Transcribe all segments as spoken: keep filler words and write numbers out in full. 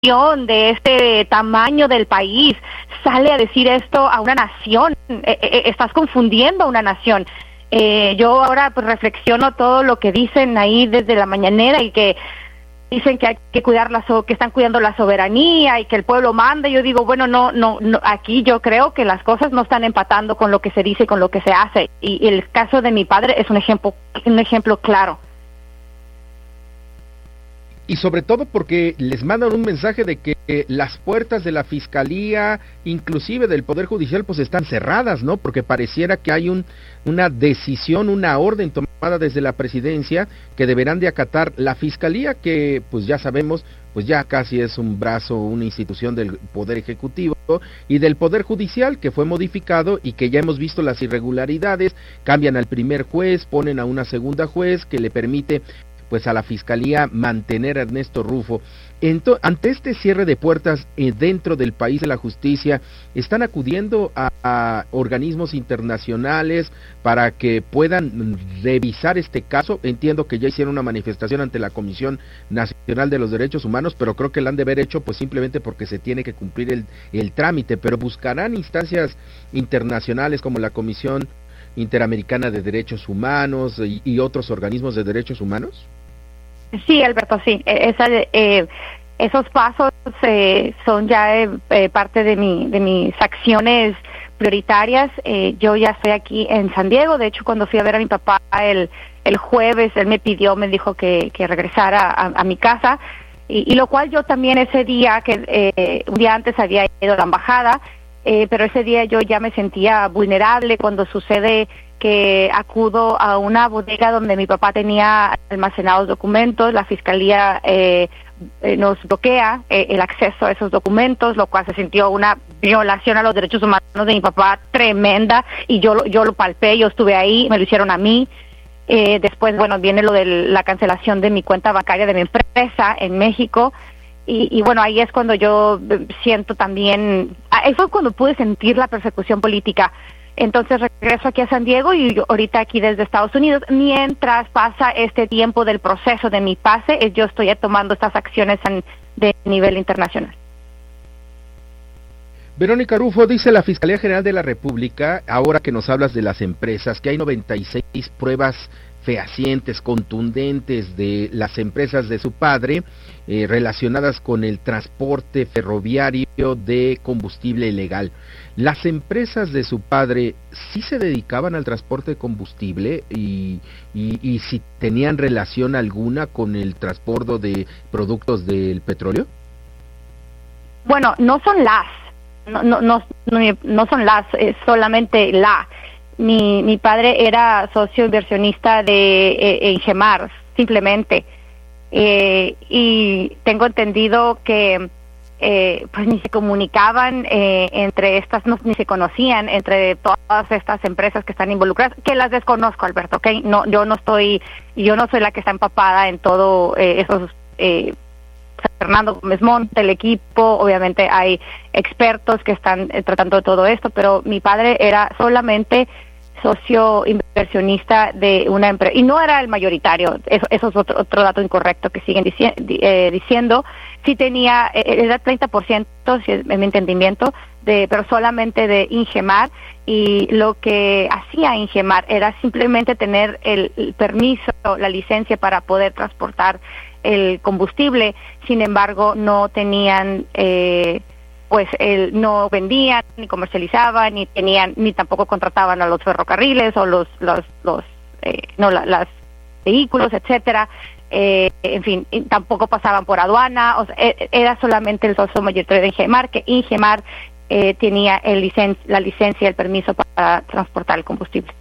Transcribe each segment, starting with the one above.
de este tamaño del país sale a decir esto a una nación. Eh, eh, estás confundiendo a una nación. Eh, yo ahora pues reflexiono todo lo que dicen ahí desde la mañanera y que dicen que hay que cuidar la so que están cuidando la soberanía y que el pueblo manda. Yo digo, bueno, no, no, no, aquí yo creo que las cosas no están empatando con lo que se dice y con lo que se hace. Y, y el caso de mi padre es un ejemplo, un ejemplo claro. Y sobre todo porque les mandan un mensaje de que las puertas de la Fiscalía, inclusive del Poder Judicial, pues están cerradas, ¿no? Porque pareciera que hay un, una decisión, una orden tomada desde la Presidencia que deberán de acatar la Fiscalía, que pues ya sabemos, pues ya casi es un brazo, una institución del Poder Ejecutivo, y del Poder Judicial, que fue modificado y que ya hemos visto las irregularidades. Cambian al primer juez, ponen a una segunda juez que le permite pues a la Fiscalía mantener a Ernesto Rufo. Ento, ante este cierre de puertas eh, dentro del país de la justicia, ¿están acudiendo a, a organismos internacionales para que puedan revisar este caso? Entiendo que ya hicieron una manifestación ante la Comisión Nacional de los Derechos Humanos, pero creo que la han de haber hecho pues simplemente porque se tiene que cumplir el, el trámite, pero ¿buscarán instancias internacionales como la Comisión Interamericana de Derechos Humanos y, y otros organismos de derechos humanos? Sí, Alberto, sí. Esa, eh, esos pasos eh, son ya eh, parte de mi de mis acciones prioritarias. Eh, yo ya estoy aquí en San Diego. De hecho, cuando fui a ver a mi papá el el jueves, él me pidió, me dijo que, que regresara a, a mi casa, y, y lo cual yo también ese día, que eh, un día antes había ido a la embajada, eh, pero ese día yo ya me sentía vulnerable cuando sucede que acudo a una bodega donde mi papá tenía almacenados documentos. La Fiscalía eh, eh, nos bloquea eh, el acceso a esos documentos, lo cual se sintió una violación a los derechos humanos de mi papá tremenda, y yo, yo lo palpé, yo estuve ahí, me lo hicieron a mí. Eh, después, bueno, viene lo de la cancelación de mi cuenta bancaria de mi empresa en México, y, y bueno, ahí es cuando yo siento también, ahí fue cuando pude sentir la persecución política. Entonces regreso aquí a San Diego y yo ahorita aquí desde Estados Unidos, mientras pasa este tiempo del proceso de mi pase, yo estoy tomando estas acciones en, de nivel internacional. Verónica Rufo, dice la Fiscalía General de la República, ahora que nos hablas de las empresas, que hay noventa y seis pruebas fehacientes, contundentes de las empresas de su padre, eh, relacionadas con el transporte ferroviario de combustible ilegal. ¿Las empresas de su padre sí se dedicaban al transporte de combustible y, y, y si tenían relación alguna con el transporte de productos del petróleo? Bueno, no son las, no, no, no, no son las, es solamente la. Mi, mi padre era socio inversionista de eh, Ingemar, simplemente, eh, y tengo entendido que eh, pues ni se comunicaban eh, entre estas, no, ni se conocían entre todas estas empresas que están involucradas, que las desconozco, Alberto, ¿ok? No, yo no estoy, yo no soy la que está empapada en todo eh, esos. Eh, Fernando Gómez Monte, el equipo, obviamente hay expertos que están eh, tratando de todo esto, pero mi padre era solamente socio inversionista de una empresa, y no era el mayoritario. Eso, eso es otro, otro dato incorrecto que siguen dici eh, diciendo. Sí tenía, eh, era treinta por ciento, si es, en mi entendimiento, de, pero solamente de Ingemar, y lo que hacía Ingemar era simplemente tener el, el permiso, la licencia para poder transportar el combustible. Sin embargo, no tenían, eh, pues, el, no vendían, ni comercializaban, ni tenían, ni tampoco contrataban a los ferrocarriles o los, los, los, eh, no, la, las vehículos, etcétera. Eh, en fin, tampoco pasaban por aduana. O sea, era solamente el socio mayoritario de Ingemar, que Ingemar eh, tenía el licen la licencia y el permiso para transportar el combustible.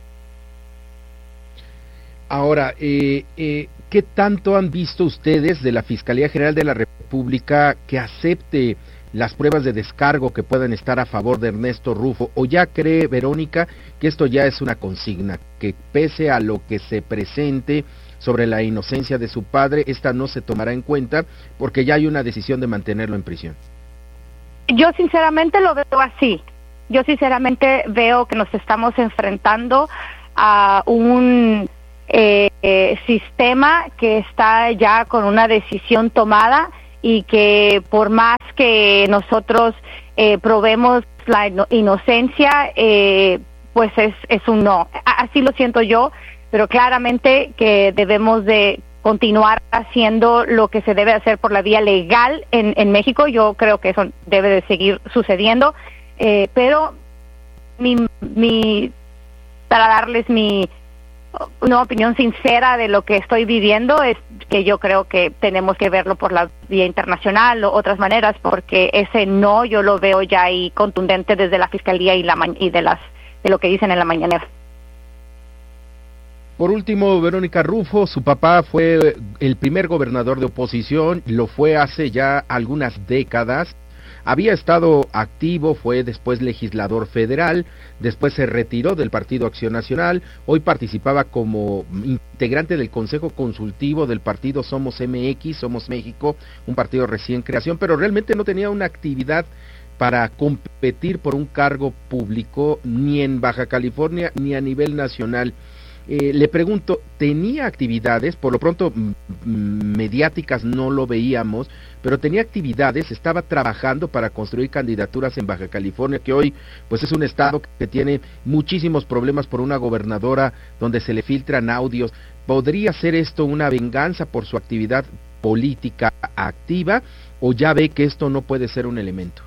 Ahora, eh, eh, ¿qué tanto han visto ustedes de la Fiscalía General de la República que acepte las pruebas de descargo que puedan estar a favor de Ernesto Rufo? ¿O ya cree, Verónica, que esto ya es una consigna, que pese a lo que se presente sobre la inocencia de su padre, esta no se tomará en cuenta porque ya hay una decisión de mantenerlo en prisión? Yo sinceramente lo veo así. Yo sinceramente veo que nos estamos enfrentando a un Eh, eh, sistema que está ya con una decisión tomada, y que por más que nosotros eh, probemos la ino- inocencia, eh, pues es, es un no. Así lo siento yo, pero claramente que debemos de continuar haciendo lo que se debe hacer por la vía legal en, en México. Yo creo que eso debe de seguir sucediendo, eh, pero mi, mi, para darles mi una opinión sincera de lo que estoy viviendo es que yo creo que tenemos que verlo por la vía internacional o otras maneras, porque ese no yo lo veo ya ahí contundente desde la Fiscalía y, la ma- y de las de lo que dicen en la mañanera. Por último, Verónica Rufo, su papá fue el primer gobernador de oposición, lo fue hace ya algunas décadas. Había estado activo, fue después legislador federal, después se retiró del Partido Acción Nacional, hoy participaba como integrante del Consejo Consultivo del partido Somos M X, Somos México, un partido recién creación, pero realmente no tenía una actividad para competir por un cargo público ni en Baja California ni a nivel nacional. Eh, le pregunto, ¿tenía actividades? Por lo pronto m- mediáticas no lo veíamos, pero tenía actividades, estaba trabajando para construir candidaturas en Baja California, que hoy pues es un estado que tiene muchísimos problemas por una gobernadora donde se le filtran audios. ¿Podría ser esto una venganza por su actividad política activa o ya ve que esto no puede ser un elemento?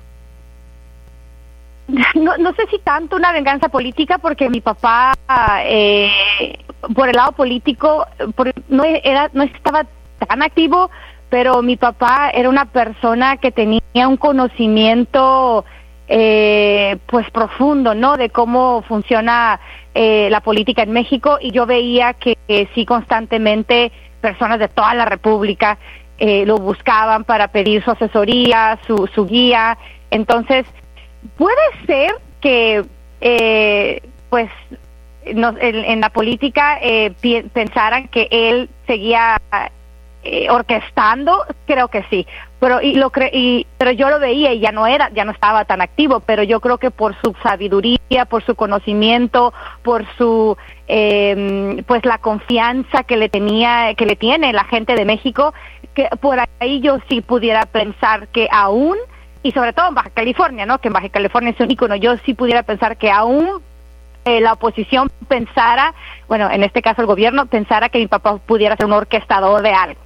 No, no sé si tanto una venganza política, porque mi papá, eh, por el lado político, por, no era, no estaba tan activo, pero mi papá era una persona que tenía un conocimiento, eh, pues profundo, ¿no? De cómo funciona eh, la política en México, y yo veía que, que sí constantemente personas de toda la República eh, lo buscaban para pedir su asesoría, su, su guía. Entonces puede ser que, eh, pues, no, en, en la política eh, pi- pensaran que él seguía eh, orquestando, creo que sí, pero y lo cre- y, pero yo lo veía y ya no era, ya no estaba tan activo, pero yo creo que por su sabiduría, por su conocimiento, por su, eh, pues, la confianza que le tenía, que le tiene la gente de México, que por ahí yo sí pudiera pensar que aún, y sobre todo en Baja California, ¿no? Que en Baja California es un ícono. Yo sí pudiera pensar que aún eh, la oposición pensara, bueno, en este caso el gobierno, pensara que mi papá pudiera ser un orquestador de algo.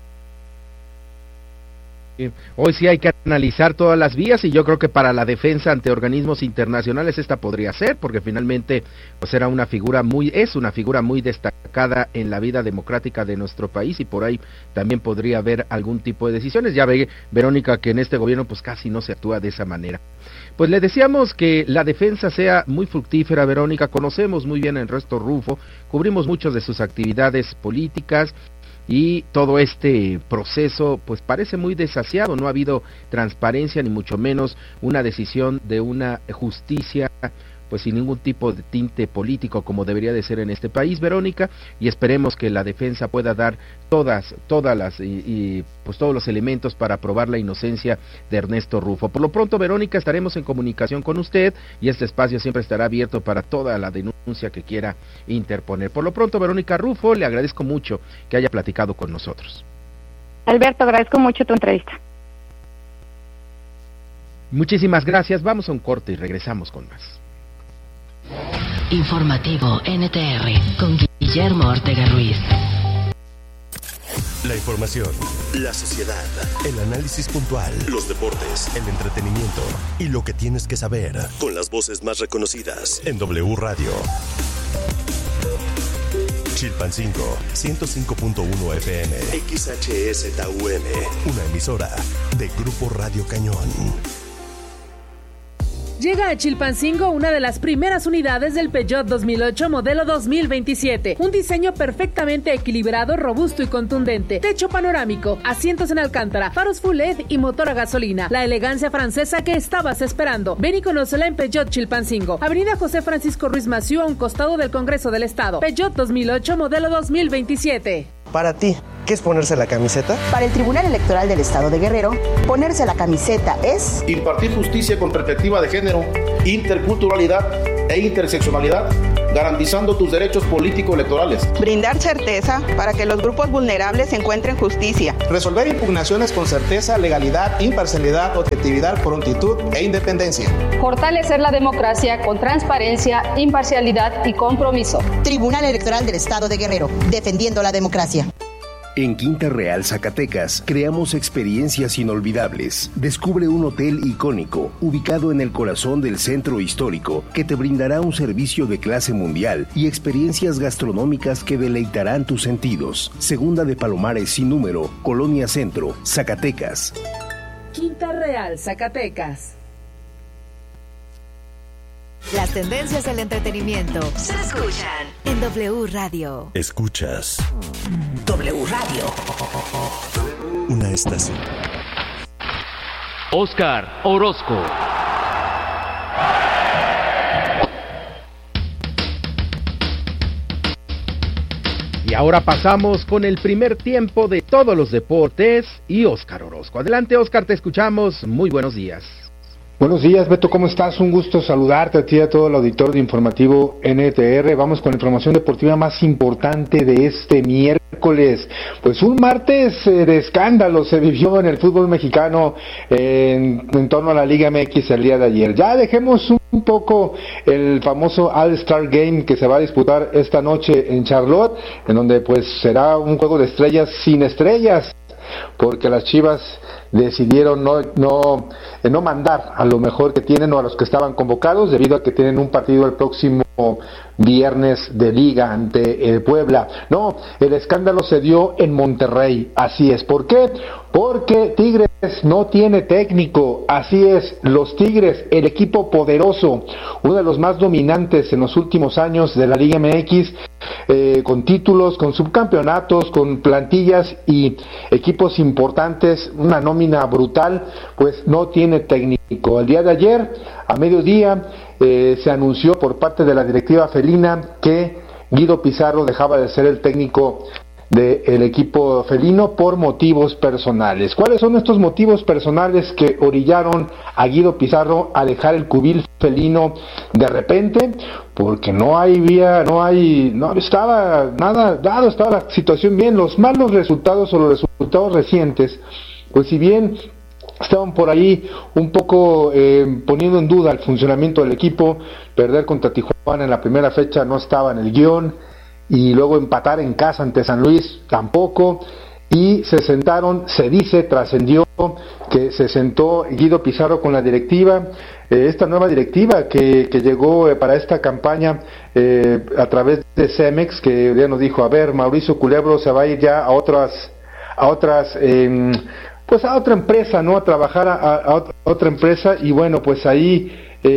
Hoy sí hay que analizar todas las vías, y yo creo que para la defensa ante organismos internacionales esta podría ser, porque finalmente pues era una figura muy, es una figura muy destacada en la vida democrática de nuestro país, y por ahí también podría haber algún tipo de decisiones. Ya ve, Verónica, que en este gobierno pues casi no se actúa de esa manera. Pues le deseamos que la defensa sea muy fructífera, Verónica. Conocemos muy bien a Ernesto Rufo, cubrimos muchas de sus actividades políticas, y todo este proceso pues parece muy desasiado. No ha habido transparencia, ni mucho menos una decisión de una justicia pues sin ningún tipo de tinte político como debería de ser en este país, Verónica, y esperemos que la defensa pueda dar todas, todas las y, y pues todos los elementos para probar la inocencia de Ernesto Rufo. Por lo pronto, Verónica, estaremos en comunicación con usted, y este espacio siempre estará abierto para toda la denuncia que quiera interponer. Por lo pronto, Verónica Rufo, le agradezco mucho que haya platicado con nosotros. Alberto, agradezco mucho tu entrevista. Muchísimas gracias. Vamos a un corte y regresamos con más. Informativo N T R con Guillermo Ortega Ruiz. La información, la sociedad, el análisis puntual, los deportes, el entretenimiento y lo que tienes que saber, con las voces más reconocidas en W Radio. Chilpancingo, ciento cinco punto uno F M, X H S T U M, una emisora de Grupo Radio Cañón. Llega a Chilpancingo una de las primeras unidades del Peugeot dos mil ocho modelo dos mil veintisiete. Un diseño perfectamente equilibrado, robusto y contundente. Techo panorámico, asientos en alcántara, faros full L E D y motor a gasolina. La elegancia francesa que estabas esperando. Ven y conócela en Peugeot Chilpancingo. Avenida José Francisco Ruiz Massieu, a un costado del Congreso del Estado. Peugeot dos mil ocho modelo dos mil veintisiete. Para ti, ¿qué es ponerse la camiseta? Para el Tribunal Electoral del Estado de Guerrero, ponerse la camiseta es... impartir justicia con perspectiva de género, interculturalidad e interseccionalidad, garantizando tus derechos político-electorales. Brindar certeza para que los grupos vulnerables encuentren justicia. Resolver impugnaciones con certeza, legalidad, imparcialidad, objetividad, prontitud e independencia. Fortalecer la democracia con transparencia, imparcialidad y compromiso. Tribunal Electoral del Estado de Guerrero, defendiendo la democracia. En Quinta Real, Zacatecas, creamos experiencias inolvidables. Descubre un hotel icónico, ubicado en el corazón del centro histórico, que te brindará un servicio de clase mundial y experiencias gastronómicas que deleitarán tus sentidos. Segunda de Palomares sin número, Colonia Centro, Zacatecas. Quinta Real, Zacatecas. Las tendencias del entretenimiento se escuchan en W Radio. Escuchas W Radio. Una estación. Oscar Orozco. Y ahora pasamos con el primer tiempo de todos los deportes y Oscar Orozco. Adelante, Oscar, te escuchamos. Muy buenos días. Buenos días, Beto, ¿cómo estás? Un gusto saludarte a ti y a todo el auditorio de Informativo N T R. Vamos con la información deportiva más importante de este miércoles. Pues un martes eh, de escándalo se vivió en el fútbol mexicano en, en torno a la Liga M X el día de ayer. Ya dejemos un, un poco el famoso All-Star Game que se va a disputar esta noche en Charlotte, en donde pues será un juego de estrellas sin estrellas, porque las Chivas decidieron no no no mandar a lo mejor que tienen o a los que estaban convocados, debido a que tienen un partido el próximo viernes de liga ante el Puebla. No, el escándalo se dio en Monterrey, así es. ¿Por qué? Porque Tigres no tiene técnico, así es, los Tigres, el equipo poderoso, uno de los más dominantes en los últimos años de la Liga M X, eh, con títulos, con subcampeonatos, con plantillas y equipos importantes, una nómina brutal, pues no tiene técnico. El día de ayer, a mediodía, eh, se anunció por parte de la directiva felina que Guido Pizarro dejaba de ser el técnico del equipo felino por motivos personales. ¿Cuáles son estos motivos personales que orillaron a Guido Pizarro a dejar el cubil felino de repente? Porque no hay vía, no hay, no estaba nada dado, estaba la situación bien. Los malos resultados o los resultados recientes, pues si bien estaban por ahí un poco eh, poniendo en duda el funcionamiento del equipo, perder contra Tijuana en la primera fecha no estaba en el guión, y luego empatar en casa ante San Luis tampoco, y se sentaron, se dice, trascendió que se sentó Guido Pizarro con la directiva, eh, esta nueva directiva que, que llegó eh, para esta campaña eh, a través de Cemex, que ya nos dijo, a ver, Mauricio Culebro se va a ir ya a otras, a otras, eh, pues a otra empresa, ¿no? A trabajar a, a, a otra empresa, y bueno, pues ahí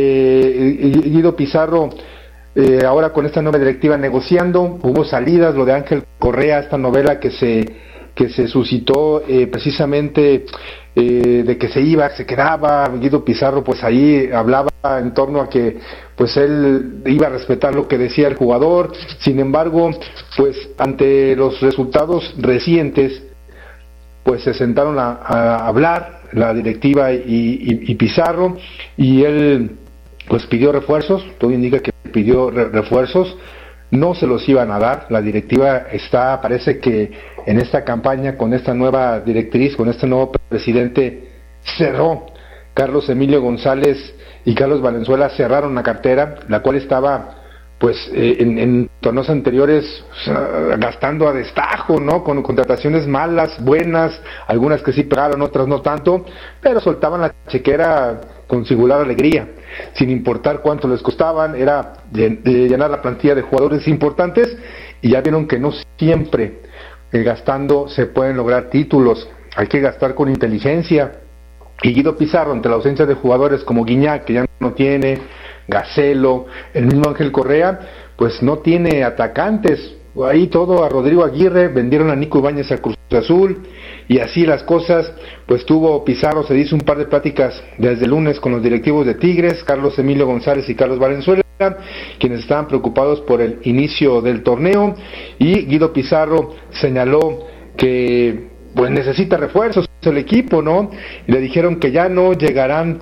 eh, Guido Pizarro, Eh, ahora con esta nueva directiva negociando, hubo salidas, lo de Ángel Correa, esta novela que se que se suscitó eh, precisamente eh, de que se iba, se quedaba, Guido Pizarro pues ahí hablaba en torno a que pues él iba a respetar lo que decía el jugador. Sin embargo, pues ante los resultados recientes, pues se sentaron a, a hablar la directiva y, y, y Pizarro, y él pues pidió refuerzos, todo indica que pidió re- refuerzos, no se los iban a dar. La directiva está, parece que en esta campaña, con esta nueva directriz, con este nuevo presidente, cerró. Carlos Emilio González y Carlos Valenzuela cerraron la cartera, la cual estaba pues eh, en, en torneos anteriores o sea, gastando a destajo, ¿no? Con contrataciones malas, buenas, algunas que sí pegaron, otras no tanto, pero soltaban la chequera con singular alegría, sin importar cuánto les costaban, era de, de llenar la plantilla de jugadores importantes, y ya vieron que no siempre eh, gastando se pueden lograr títulos, hay que gastar con inteligencia. Y Guido Pizarro, ante la ausencia de jugadores como Guiñac, que ya no tiene, Gacelo, el mismo Ángel Correa, pues no tiene atacantes. Ahí todo a Rodrigo Aguirre, vendieron a Nico Ibáñez a Cruz Azul, y así las cosas. Pues tuvo Pizarro, se dice, un par de pláticas desde el lunes con los directivos de Tigres, Carlos Emilio González y Carlos Valenzuela, quienes estaban preocupados por el inicio del torneo, y Guido Pizarro señaló que pues necesita refuerzos el equipo, ¿no? Y le dijeron que ya no llegarán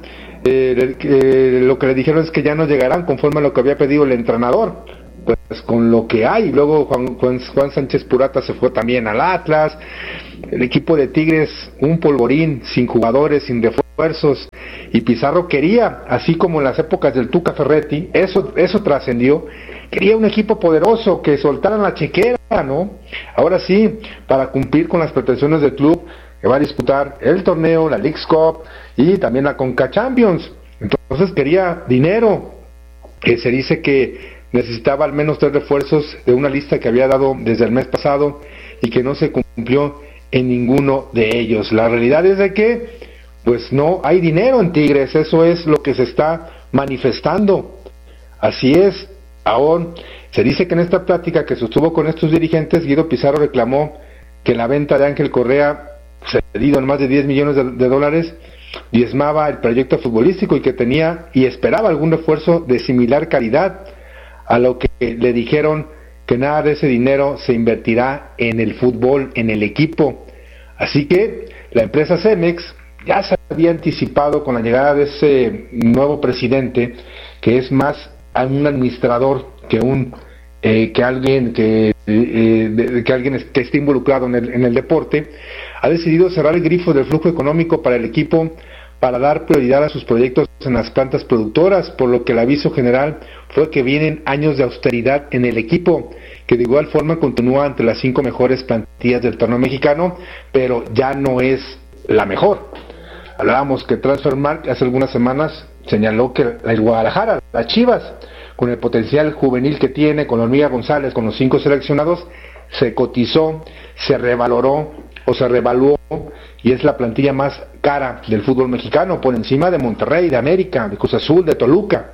eh, eh, lo que le dijeron es que ya no llegarán conforme a lo que había pedido el entrenador, pues con lo que hay. Luego Juan, Juan, Juan Sánchez Purata se fue también al Atlas. El equipo de Tigres, un polvorín, sin jugadores, sin refuerzos, y Pizarro quería, así como en las épocas del Tuca Ferretti, eso, eso trascendió, quería un equipo poderoso, que soltaran la chequera, ¿no? Ahora sí, para cumplir con las pretensiones del club, que va a disputar el torneo, la Leagues Cup y también la Conca Champions. Entonces quería dinero, que se dice que necesitaba al menos tres refuerzos de una lista que había dado desde el mes pasado y que no se cumplió en ninguno de ellos. La realidad es de que pues no hay dinero en Tigres, eso es lo que se está manifestando. Así es. Ahora se dice que en esta plática que sostuvo con estos dirigentes, Guido Pizarro reclamó que la venta de Ángel Correa, cedido en más de diez millones de, de dólares, diezmaba el proyecto futbolístico y que tenía y esperaba algún refuerzo de similar calidad, a lo que le dijeron que nada de ese dinero se invertirá en el fútbol, en el equipo. Así que la empresa Cemex ya se había anticipado con la llegada de ese nuevo presidente, que es más un administrador que un eh, que alguien que, eh, de, que alguien que esté involucrado en el, en el deporte. Ha decidido cerrar el grifo del flujo económico para el equipo para dar prioridad a sus proyectos en las plantas productoras, por lo que el aviso general fue que vienen años de austeridad en el equipo, que de igual forma continúa ante las cinco mejores plantillas del torneo mexicano, pero ya no es la mejor. Hablábamos que Transfermarkt hace algunas semanas señaló que el Guadalajara, las Chivas, con el potencial juvenil que tiene, con Hormiga González, con los cinco seleccionados, se cotizó, se revaloró o se revaluó y es la plantilla más cara del fútbol mexicano, por encima de Monterrey, de América, de Cruz Azul, de Toluca.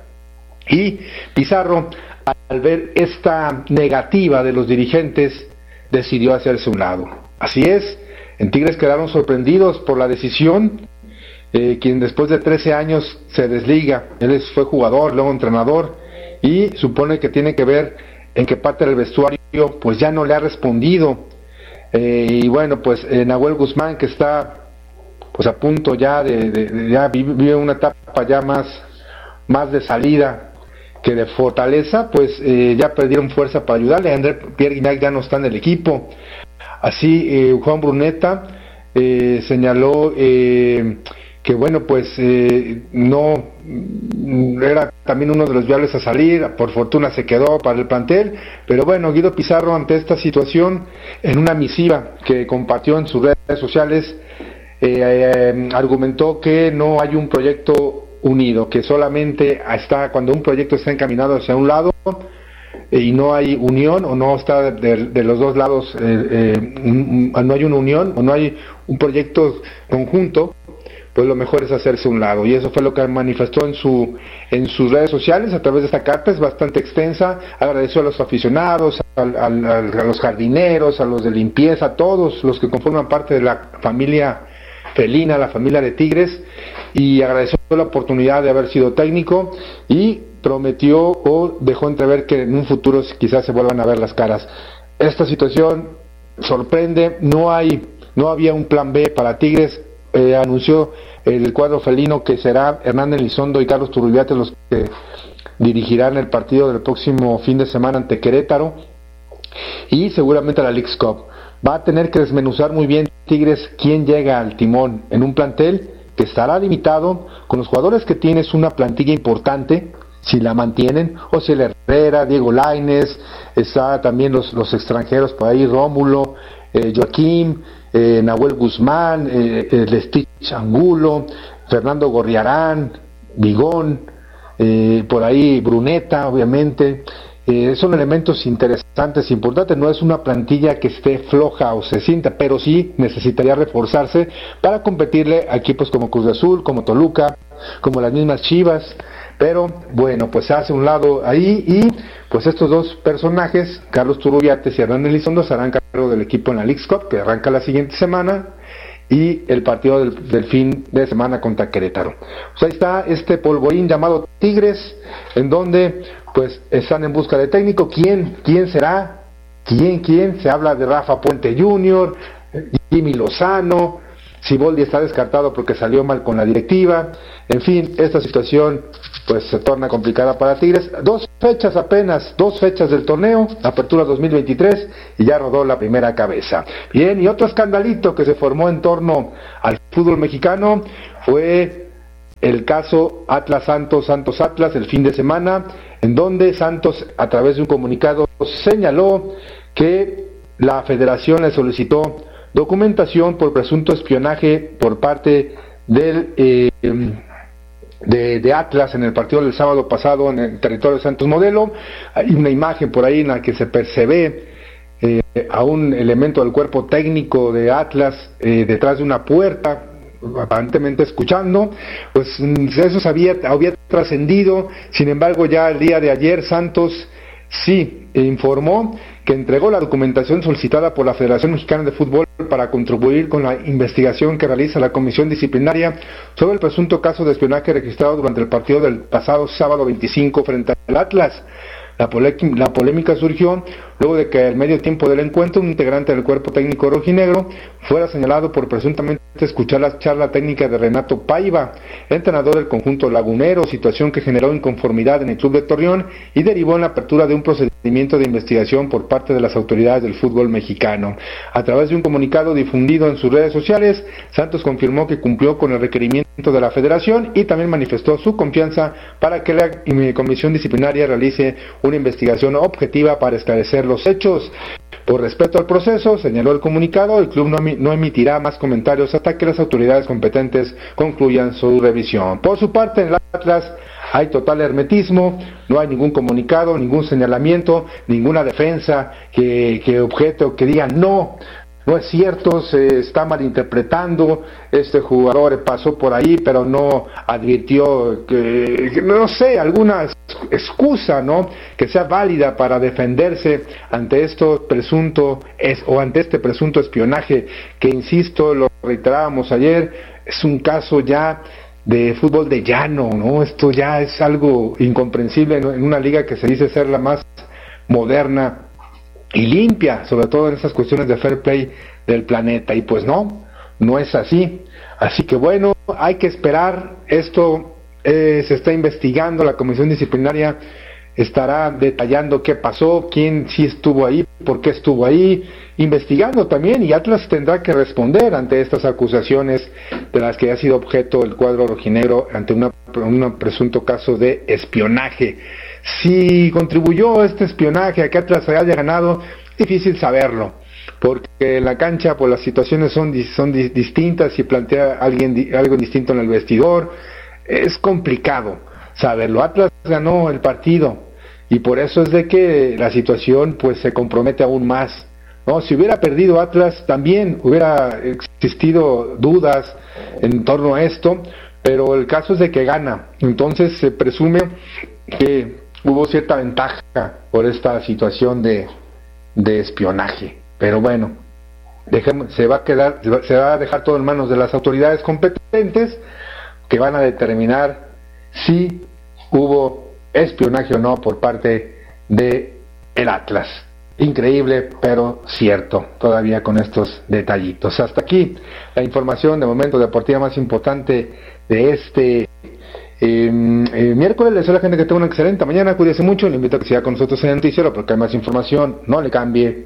Y Pizarro, al ver esta negativa de los dirigentes, decidió hacerse un lado. Así es, en Tigres quedaron sorprendidos por la decisión, eh, quien después de trece años se desliga. Él fue jugador, luego entrenador, y supone que tiene que ver en que parte del vestuario pues ya no le ha respondido. Eh, y bueno, pues eh, Nahuel Guzmán, que está pues a punto ya de, de, de ya vive una etapa ya más, más de salida que de fortaleza, pues eh, ya perdieron fuerza para ayudarle. André Pierre Guignac ya no está en el equipo. Así eh, Juan Bruneta eh, señaló eh, que bueno, pues eh, no era también uno de los viables a salir, por fortuna se quedó para el plantel, pero bueno, Guido Pizarro, ante esta situación, en una misiva que compartió en sus redes sociales, eh, eh, argumentó que no hay un proyecto unido, que solamente está cuando un proyecto está encaminado hacia un lado eh, y no hay unión, o no está de, de los dos lados, eh, eh, no hay una unión o no hay un proyecto conjunto, pues lo mejor es hacerse un lado. Y eso fue lo que manifestó en su en sus redes sociales a través de esta carta. Es bastante extensa. Agradeció a los aficionados, a, a, a los jardineros, a los de limpieza, a todos los que conforman parte de la familia felina, la familia de Tigres, y agradeció la oportunidad de haber sido técnico y prometió o dejó entrever que en un futuro quizás se vuelvan a ver las caras. Esta situación sorprende. No hay no había un plan B para Tigres. Eh, anunció el cuadro felino que será Hernán Elizondo y Carlos Turrubiate los que dirigirán el partido del próximo fin de semana ante Querétaro y seguramente la Leagues Cup. Va a tener que desmenuzar muy bien Tigres quién llega al timón en un plantel que estará limitado con los jugadores que tiene. Es una plantilla importante si la mantienen, Osiel Herrera, Diego Lainez, está también los, los extranjeros por ahí, Rómulo, eh, Joaquín, Eh, Nahuel Guzmán, eh, eh, Lestich Angulo, Fernando Gorriarán, Vigón, eh, por ahí Bruneta, obviamente. Eh, son elementos interesantes, importantes. No es una plantilla que esté floja o se sienta, pero sí necesitaría reforzarse para competirle a equipos como Cruz Azul, como Toluca, como las mismas Chivas. Pero bueno, pues se hace un lado ahí y pues estos dos personajes, Carlos Turrubiates y Hernán Elizondo, se harán cargo del equipo en la Leagues Cup, que arranca la siguiente semana, y el partido del, del fin de semana contra Querétaro. Pues ahí está este polvorín llamado Tigres, en donde pues están en busca de técnico. ¿Quién? ¿Quién será? ¿Quién? ¿Quién? Se habla de Rafa Puente junior, Jimmy Lozano, Siboldi está descartado porque salió mal con la directiva. En fin, esta situación pues se torna complicada para Tigres. Dos fechas apenas, dos fechas del torneo, apertura dos mil veintitrés, y ya rodó la primera cabeza. Bien, y otro escandalito que se formó en torno al fútbol mexicano fue el caso Atlas Santos, Santos Atlas, el fin de semana, en donde Santos, a través de un comunicado, señaló que la federación le solicitó documentación por presunto espionaje por parte del eh, de, de Atlas en el partido del sábado pasado en el territorio de Santos Modelo. Hay una imagen por ahí en la que se percibe eh, a un elemento del cuerpo técnico de Atlas eh, detrás de una puerta, aparentemente escuchando. Pues eso se había, había trascendido. Sin embargo, ya el día de ayer Santos sí informó que entregó la documentación solicitada por la Federación Mexicana de Fútbol para contribuir con la investigación que realiza la Comisión Disciplinaria sobre el presunto caso de espionaje registrado durante el partido del pasado sábado veinticinco frente al Atlas. La, polé- la polémica surgió luego de que al medio tiempo del encuentro un integrante del cuerpo técnico rojinegro fuera señalado por presuntamente escuchar la charla técnica de Renato Paiva, entrenador del conjunto lagunero, situación que generó inconformidad en el club de Torreón y derivó en la apertura de un procedimiento de investigación por parte de las autoridades del fútbol mexicano. A través de un comunicado difundido en sus redes sociales, Santos confirmó que cumplió con el requerimiento de la federación y también manifestó su confianza para que la comisión disciplinaria realice una investigación objetiva para esclarecer los hechos. Por respeto al proceso, señaló el comunicado, el club no, no emitirá más comentarios hasta que las autoridades competentes concluyan su revisión. Por su parte, en el Atlas hay total hermetismo, no hay ningún comunicado, ningún señalamiento, ninguna defensa que, que objete o que diga no, no es cierto, se está malinterpretando, este jugador pasó por ahí pero no advirtió que, que no sé, alguna excusa, ¿no?, que sea válida para defenderse ante esto presunto es, o ante este presunto espionaje que, insisto, lo reiterábamos ayer, es un caso ya de fútbol de llano, ¿no? Esto ya es algo incomprensible en una liga que se dice ser la más moderna y limpia, sobre todo en esas cuestiones de fair play del planeta, y pues no, no es así. Así que bueno, hay que esperar. Esto eh, se está investigando, la comisión disciplinaria estará detallando qué pasó, quién sí estuvo ahí, por qué estuvo ahí, investigando también, y Atlas tendrá que responder ante estas acusaciones de las que ha sido objeto el cuadro rojinegro ante una, un presunto caso de espionaje. Si contribuyó este espionaje a que Atlas haya ganado, difícil saberlo, porque en la cancha pues las situaciones son, son distintas, si plantea alguien algo distinto en el vestidor, es complicado saberlo. Atlas ganó el partido y por eso es de que la situación pues se compromete aún más, ¿no? Si hubiera perdido Atlas también hubiera existido dudas en torno a esto, pero el caso es de que gana, entonces se presume que hubo cierta ventaja por esta situación de, de espionaje. Pero bueno, dejemos, se va a quedar, se va a dejar todo en manos de las autoridades competentes que van a determinar si hubo espionaje o no por parte de el Atlas. Increíble, pero cierto, todavía con estos detallitos. Hasta aquí la información de momento deportiva más importante de este Eh, eh, miércoles. Les deseo a la gente que tenga una excelente mañana, cuídese mucho, le invito a que siga con nosotros en el noticiero porque hay más información, no le cambie.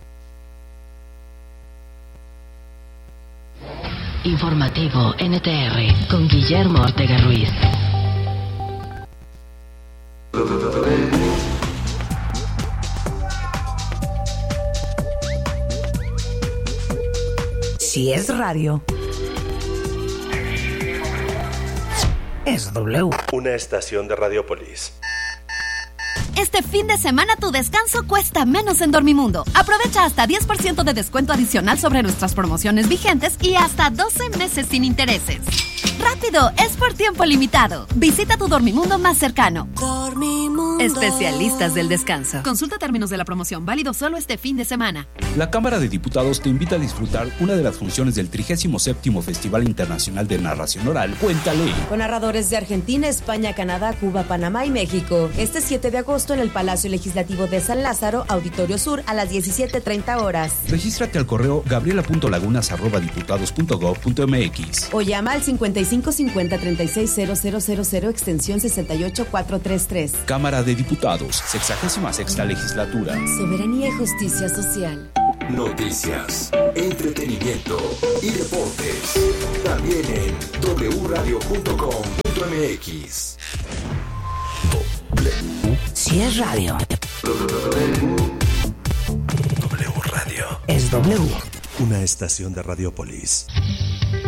Informativo N T R con Guillermo Ortega Ruiz. Si es radio, es W. Una estación de Radiopolis. Este fin de semana tu descanso cuesta menos en Dormimundo. Aprovecha hasta diez por ciento de descuento adicional sobre nuestras promociones vigentes y hasta doce meses sin intereses. ¡Rápido! Es por tiempo limitado. Visita tu Dormimundo más cercano. Dormimundo. Especialistas del descanso. Consulta términos de la promoción, válido solo este fin de semana. La Cámara de Diputados te invita a disfrutar una de las funciones del trigésimo séptimo Festival Internacional de Narración Oral, Cuéntale. Con narradores de Argentina, España, Canadá, Cuba, Panamá y México. Este siete de agosto en el Palacio Legislativo de San Lázaro, Auditorio Sur, a las diecisiete treinta horas. Regístrate al correo gabriela punto lagunas arroba diputados punto gob punto mx o llama al cincuenta y cinco cincuenta treinta y seis cero cero cero cero extensión sesenta y ocho cuatrocientos treinta y tres. Cámara de Diputados, sexagésima sexta legislatura. Soberanía y justicia social. Noticias, entretenimiento y deportes. También en doble u radio punto com punto mx. Si es radio, W Radio. Es W. Una estación de Radiopolis.